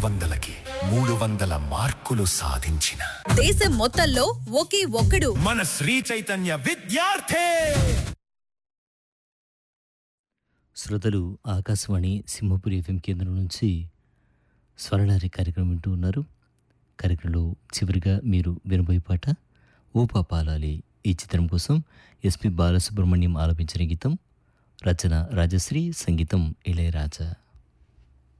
300కి 300 మార్కులు సాధించిన దేశం మొత్తంలో ఒకే ఒక్కడు మన శ్రీ చైతన్య విద్యార్థి. శ్రోతలు ఆకాశవాణి సింహపురి ఎఫ్ఎం కేంద్రం నుంచి స్వరలారి కార్యక్రమం వింటూ ఉన్నారు. కార్యక్రమంలో చివరిగా మీరు వినబోయే పాట ఓ పాపాలాలి. ఈ చిత్రం కోసం ఎస్పి బాలసుబ్రహ్మణ్యం ఆలపించిన గీతం, రచన రాజశ్రీ, సంగీతం ఇళయరాజా.